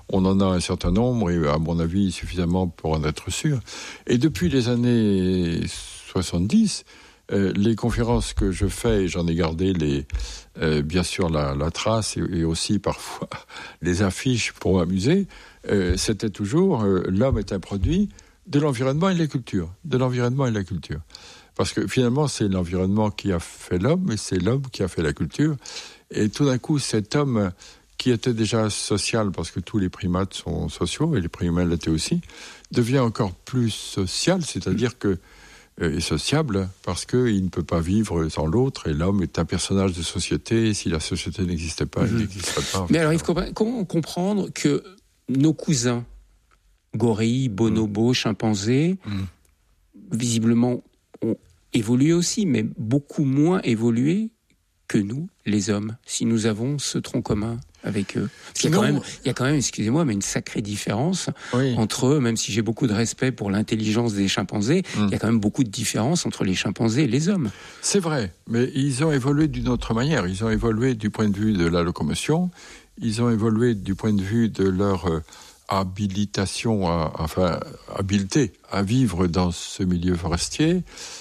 On en a un certain nombre, et à mon avis, suffisamment pour en être sûr. Et depuis les années 70, les conférences que je fais, et j'en ai gardé bien sûr la trace et aussi parfois les affiches pour m'amuser, c'était toujours l'homme est un produit de l'environnement et de la culture. De l'environnement et de la culture. Parce que finalement, c'est l'environnement qui a fait l'homme et c'est l'homme qui a fait la culture. Et tout d'un coup, cet homme qui était déjà social, parce que tous les primates sont sociaux, et les primates l'étaient aussi, devient encore plus social, c'est-à-dire que est sociable, parce qu'il ne peut pas vivre sans l'autre, et l'homme est un personnage de société, et si la société n'existait pas, il n'existerait pas. Mais alors, comment comprendre que nos cousins, gorilles, bonobos, chimpanzés, visiblement ont évolué aussi, mais beaucoup moins évolué que nous, les hommes, si nous avons ce tronc commun avec eux. Parce qu'il y a quand même, excusez-moi, mais une sacrée différence entre eux, même si j'ai beaucoup de respect pour l'intelligence des chimpanzés, il y a quand même beaucoup de différence entre les chimpanzés et les hommes. C'est vrai, mais ils ont évolué d'une autre manière. Ils ont évolué du point de vue de la locomotion, ils ont évolué du point de vue de leur habileté à vivre dans ce milieu forestier,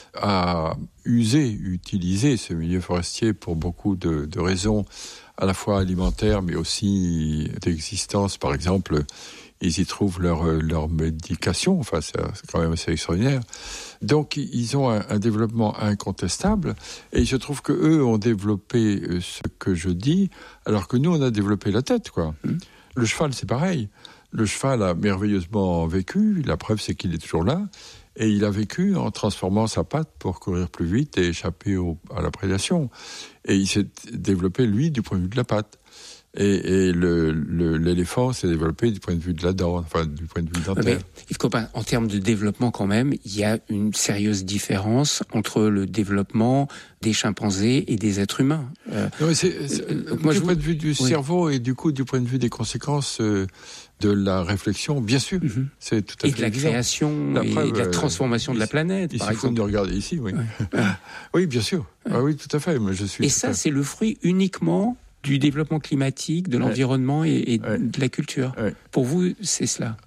à utiliser ce milieu forestier pour beaucoup de raisons, à la fois alimentaires, mais aussi d'existence. Par exemple, ils y trouvent leur médication. Enfin, c'est quand même assez extraordinaire. Donc, ils ont un développement incontestable. Et il se trouve qu'eux ont développé ce que je dis, alors que nous, on a développé la tête, quoi. Le cheval, c'est pareil. Le cheval a merveilleusement vécu. La preuve, c'est qu'il est toujours là. Et il a vécu en transformant sa patte pour courir plus vite et échapper à la prédation. Et il s'est développé, lui, du point de vue de la patte. Et l'éléphant s'est développé du point de vue de la dent, enfin du point de vue dentaire. Yves Coppin, en termes de développement quand même, il y a une sérieuse différence entre le développement des chimpanzés et des êtres humains. Non, du point de vue du cerveau et du coup du point de vue des conséquences de la réflexion, bien sûr. C'est tout à fait de la création et de la transformation de la planète, par exemple. Il suffit de regarder ici, oui. Oui, bien sûr. Ah, oui, tout à fait. Mais et ça, c'est le fruit uniquement du développement climatique, de l'environnement et de la culture. Pour vous, c'est cela?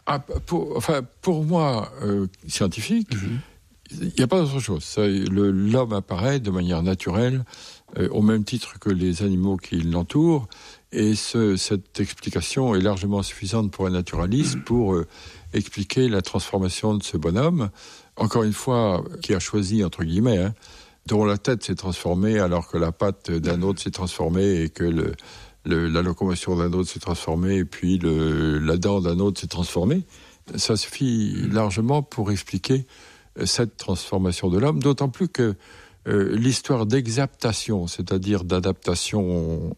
Pour moi, scientifique, il n'y a pas d'autre chose. L'homme apparaît de manière naturelle, au même titre que les animaux qui l'entourent, et cette explication est largement suffisante pour un naturaliste pour expliquer la transformation de ce bonhomme, encore une fois, qui a choisi, entre guillemets, dont la tête s'est transformée alors que la patte d'un autre s'est transformée et que la locomotion d'un autre s'est transformée et puis la dent d'un autre s'est transformée. Ça suffit largement pour expliquer cette transformation de l'homme, d'autant plus que l'histoire d'exaptation, c'est-à-dire d'adaptation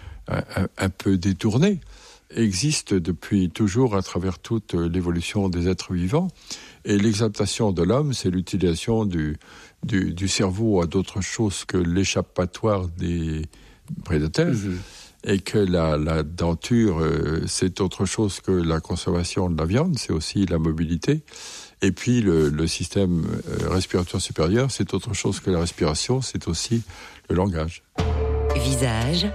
un peu détournée, existe depuis toujours à travers toute l'évolution des êtres vivants. Et l'exaptation de l'homme, c'est l'utilisation du cerveau à d'autres choses que l'échappatoire des prédateurs, et que la denture, c'est autre chose que la consommation de la viande, c'est aussi la mobilité. Et puis le système respiratoire supérieur, c'est autre chose que la respiration, c'est aussi le langage. Visage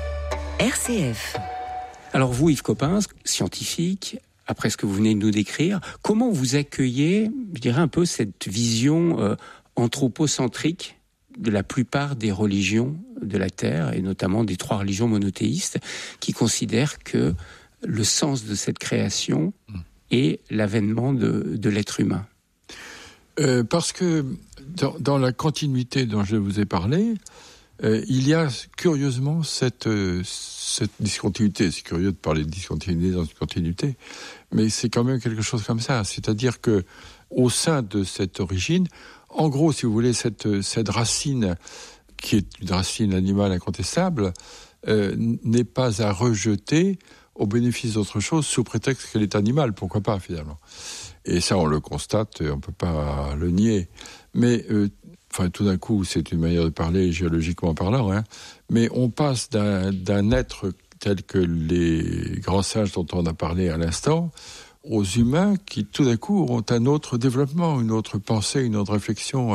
RCF. Alors vous, Yves Coppin, scientifique, après ce que vous venez de nous décrire, comment vous accueillez, je dirais un peu cette vision anthropocentrique de la plupart des religions de la Terre, et notamment des 3 religions monothéistes, qui considèrent que le sens de cette création est l'avènement de l'être humain? Parce que dans la continuité dont je vous ai parlé, il y a curieusement cette discontinuité. C'est curieux de parler de discontinuité dans une continuité, mais c'est quand même quelque chose comme ça. C'est-à-dire que au sein de cette origine, en gros, si vous voulez, cette racine, qui est une racine animale incontestable, n'est pas à rejeter au bénéfice d'autre chose sous prétexte qu'elle est animale. Pourquoi pas, finalement? Et ça, on le constate, on ne peut pas le nier. Mais tout d'un coup, c'est une manière de parler géologiquement parlant, mais on passe d'un être tel que les grands sages dont on a parlé à l'instant, aux humains qui, tout d'un coup, ont un autre développement, une autre pensée, une autre réflexion,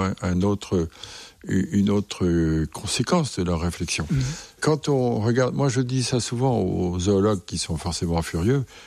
une autre conséquence de leur réflexion. Quand on regarde, moi je dis ça souvent aux zoologues qui sont forcément furieux,